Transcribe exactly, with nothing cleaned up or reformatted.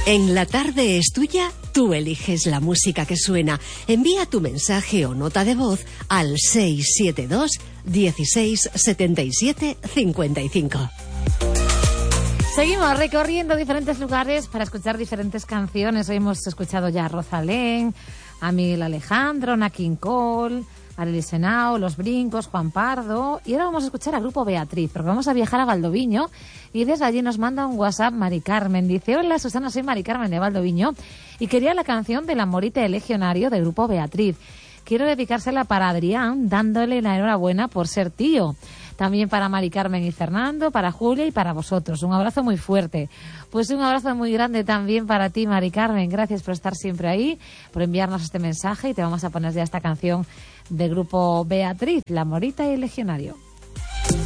En La Tarde es Tuya, tú eliges la música que suena. Envía tu mensaje o nota de voz al seis siete dos, dieciséis, setenta y siete, cincuenta y cinco. Seguimos recorriendo diferentes lugares para escuchar diferentes canciones. Hoy hemos escuchado ya a Rosalén, a Miguel Alejandro, Nat King Cole, a Lili Senao, Los Brincos, Juan Pardo. Y ahora vamos a escuchar al grupo Beatriz, porque vamos a viajar a Valdoviño. Y desde allí nos manda un WhatsApp Mari Carmen. Dice: hola Susana, soy Mari Carmen de Valdoviño y quería la canción de La Morita del Legionario del grupo Beatriz. Quiero dedicársela para Adrián, dándole la enhorabuena por ser tío. También para Mari Carmen y Fernando, para Julia y para vosotros. Un abrazo muy fuerte. Pues un abrazo muy grande también para ti, Mari Carmen. Gracias por estar siempre ahí, por enviarnos este mensaje, y te vamos a poner ya esta canción del grupo Beatriz, La Morita y el Legionario.